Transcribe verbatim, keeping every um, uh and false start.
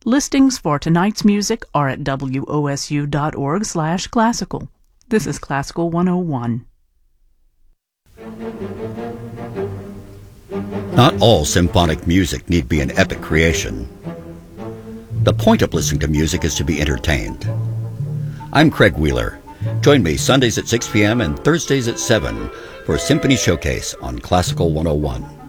Listings for tonight's music are at W O S U dot org slash classical. This is Classical one oh one. Not all symphonic music need be an epic creation. The point of listening to music is to be entertained. I'm Craig Wheeler. Join me Sundays at six p.m. and Thursdays at seven for Symphony Showcase on Classical one oh one.